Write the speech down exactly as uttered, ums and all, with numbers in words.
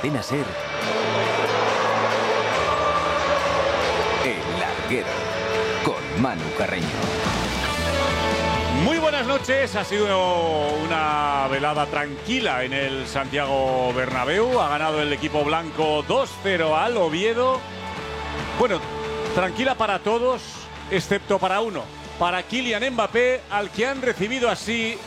Cadena SER, El Larguero, con Manu Carreño. Muy buenas noches, ha sido una velada tranquila en el Santiago Bernabéu. Ha ganado el equipo blanco dos cero al Oviedo. Bueno, tranquila para todos, excepto para uno, para Kylian Mbappé, al que han recibido así